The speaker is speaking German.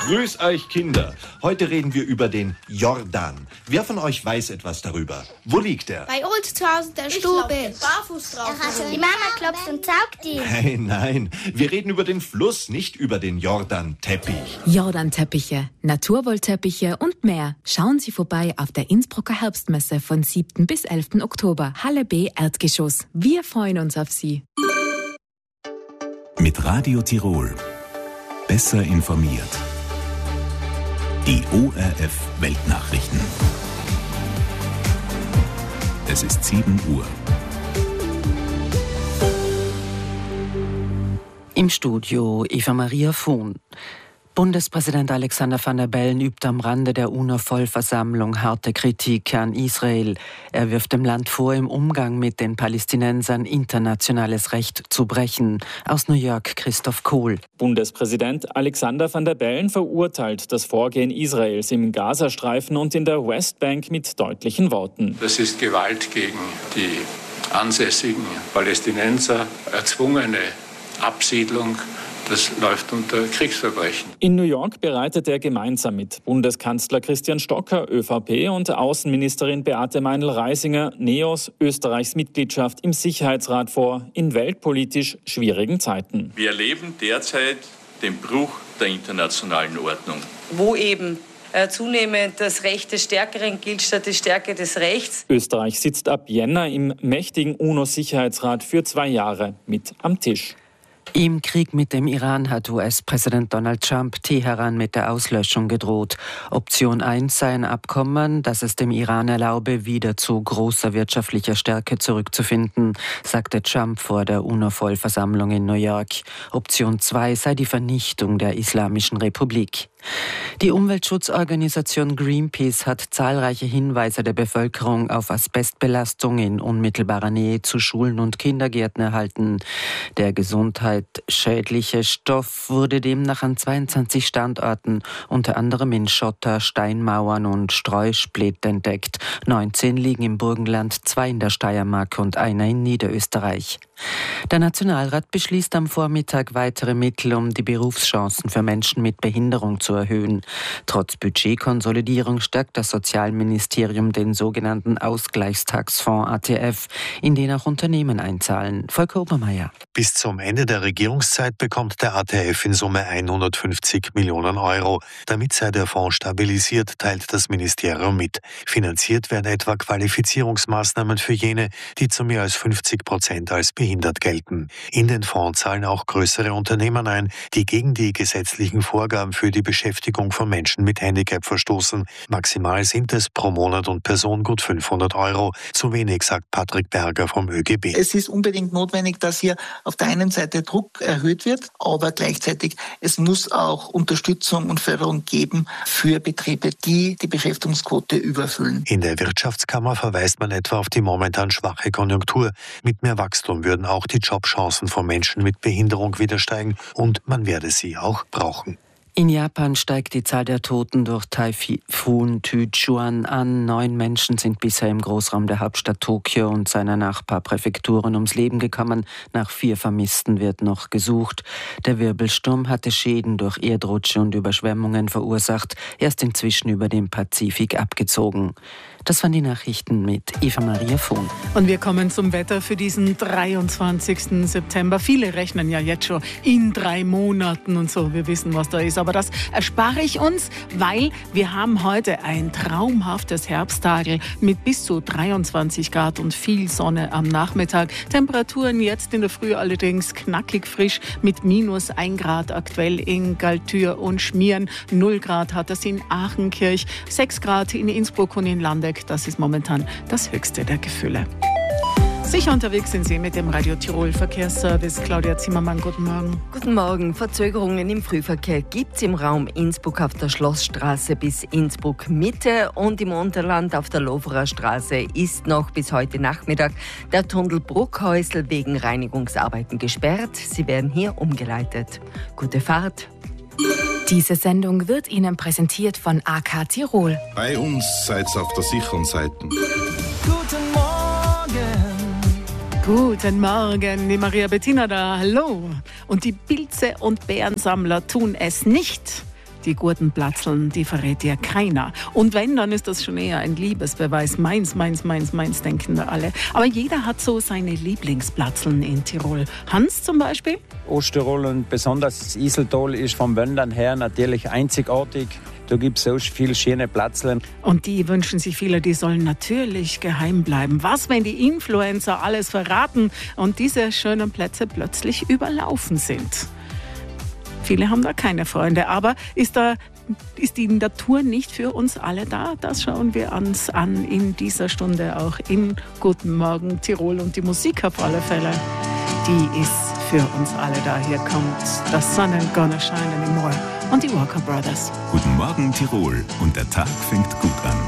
Grüß euch Kinder. Heute reden wir über den Jordan. Wer von euch weiß etwas darüber? Wo liegt er? Bei uns zu Hause in der Stube. Barfuß drauf. Die Mama klopft und saugt ihn. Nein. Wir reden über den Fluss, nicht über den Jordan-Teppich. Jordan-Teppiche, Naturwollteppiche und mehr. Schauen Sie vorbei auf der Innsbrucker Herbstmesse von 7. bis 11. Oktober. Halle B, Erdgeschoss. Wir freuen uns auf Sie. Mit Radio Tirol. Besser informiert. Die ORF Weltnachrichten. Es ist 7 Uhr. Im Studio Eva Maria Fuhn. Bundespräsident Alexander Van der Bellen übt am Rande der UNO-Vollversammlung harte Kritik an Israel. Er wirft dem Land vor, im Umgang mit den Palästinensern internationales Recht zu brechen. Aus New York Christoph Kohl. Bundespräsident Alexander Van der Bellen verurteilt das Vorgehen Israels im Gazastreifen und in der Westbank mit deutlichen Worten. Das ist Gewalt gegen die ansässigen Palästinenser, erzwungene Absiedlung. Das läuft unter Kriegsverbrechen. In New York bereitet er gemeinsam mit Bundeskanzler Christian Stocker, ÖVP, und Außenministerin Beate Meinl-Reisinger, NEOS, Österreichs Mitgliedschaft im Sicherheitsrat vor, in weltpolitisch schwierigen Zeiten. Wir erleben derzeit den Bruch der internationalen Ordnung. Wo eben zunehmend das Recht des Stärkeren gilt statt die Stärke des Rechts. Österreich sitzt ab Jänner im mächtigen UNO-Sicherheitsrat für 2 Jahre mit am Tisch. Im Krieg mit dem Iran hat US-Präsident Donald Trump Teheran mit der Auslöschung gedroht. Option 1 sei ein Abkommen, das es dem Iran erlaube, wieder zu großer wirtschaftlicher Stärke zurückzufinden, sagte Trump vor der UNO-Vollversammlung in New York. Option 2 sei die Vernichtung der Islamischen Republik. Die Umweltschutzorganisation Greenpeace hat zahlreiche Hinweise der Bevölkerung auf Asbestbelastung in unmittelbarer Nähe zu Schulen und Kindergärten erhalten. Der gesundheitsschädliche Stoff wurde demnach an 22 Standorten, unter anderem in Schotter, Steinmauern und Streusplitt entdeckt. 19 liegen im Burgenland, 2 in der Steiermark und einer in Niederösterreich. Der Nationalrat beschließt am Vormittag weitere Mittel, um die Berufschancen für Menschen mit Behinderung zu erhöhen. Trotz Budgetkonsolidierung stärkt das Sozialministerium den sogenannten Ausgleichstagsfonds ATF, in den auch Unternehmen einzahlen. Volker Obermeier. Bis zum Ende der Regierungszeit bekommt der ATF in Summe 150 Millionen Euro. Damit sei der Fonds stabilisiert, teilt das Ministerium mit. Finanziert werden etwa Qualifizierungsmaßnahmen für jene, die zu mehr als 50% als behindert gelten. In den Fonds zahlen auch größere Unternehmen ein, die gegen die gesetzlichen Vorgaben für die Beschäftigung von Menschen mit Handicap verstoßen. Maximal sind es pro Monat und Person gut 500 Euro. Zu wenig, sagt Patrick Berger vom ÖGB. Es ist unbedingt notwendig, dass hier auf der einen Seite Druck erhöht wird, aber gleichzeitig es muss auch Unterstützung und Förderung geben für Betriebe, die die Beschäftigungsquote überfüllen. In der Wirtschaftskammer verweist man etwa auf die momentan schwache Konjunktur. Mit mehr Wachstum würden auch die Jobchancen von Menschen mit Behinderung wieder steigen und man werde sie auch brauchen. In Japan steigt die Zahl der Toten durch Taifun Tychuan an. 9 Menschen sind bisher im Großraum der Hauptstadt Tokio und seiner Nachbarpräfekturen ums Leben gekommen. Nach 4 Vermissten wird noch gesucht. Der Wirbelsturm hatte Schäden durch Erdrutsche und Überschwemmungen verursacht. Er ist inzwischen über den Pazifik abgezogen. Das waren die Nachrichten mit Eva Maria Fuhn. Und wir kommen zum Wetter für diesen 23. September. Viele rechnen ja jetzt schon in 3 Monaten und so. Wir wissen, was da ist. Aber das erspare ich uns, weil wir haben heute ein traumhaftes Herbsttag mit bis zu 23 Grad und viel Sonne am Nachmittag. Temperaturen jetzt in der Früh allerdings knackig frisch mit minus 1 Grad aktuell in Galtür und Schmieren. 0 Grad hat es in Aachenkirch, 6 Grad in Innsbruck und in Landeck. Das ist momentan das höchste der Gefühle. Sicher unterwegs sind Sie mit dem Radio Tirol Verkehrsservice. Claudia Zimmermann, guten Morgen. Guten Morgen. Verzögerungen im Frühverkehr gibt es im Raum Innsbruck auf der Schlossstraße bis Innsbruck Mitte und im Unterland auf der Loferer Straße ist noch bis heute Nachmittag der Tunnel Bruckhäusl wegen Reinigungsarbeiten gesperrt. Sie werden hier umgeleitet. Gute Fahrt. Diese Sendung wird Ihnen präsentiert von AK Tirol. Bei uns seid ihr auf der sicheren Seite. Guten Morgen. Guten Morgen, die Maria Bettina da. Hallo. Und die Pilze- und Beerensammler tun es nicht. die guten Platzeln, die verrät dir keiner. Und wenn, dann ist das schon eher ein Liebesbeweis. Meins, denken da alle. Aber jeder hat so seine Lieblingsplatzeln in Tirol. Hans zum Beispiel? Osttirol und besonders das Iseltal ist vom Wandern her natürlich einzigartig. Da gibt es so viele schöne Plätzchen. Und die wünschen sich viele, die sollen natürlich geheim bleiben. Was, wenn die Influencer alles verraten und diese schönen Plätze plötzlich überlaufen sind? Viele haben da keine Freunde, aber ist die Natur nicht für uns alle da? Das schauen wir uns an in dieser Stunde auch in Guten Morgen Tirol. Und die Musik auf alle Fälle, die ist für uns alle da. Hier kommt das Sun ain't gonna shine anymore und die Walker Brothers. Guten Morgen Tirol und der Tag fängt gut an.